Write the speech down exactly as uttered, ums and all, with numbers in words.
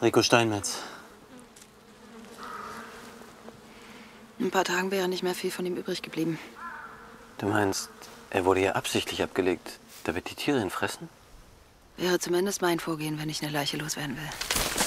Rico Steinmetz. In ein paar Tagen wäre nicht mehr viel von ihm übrig geblieben. Du meinst, er wurde hier absichtlich abgelegt, damit die Tiere ihn fressen? Wäre zumindest mein Vorgehen, wenn ich eine Leiche loswerden will.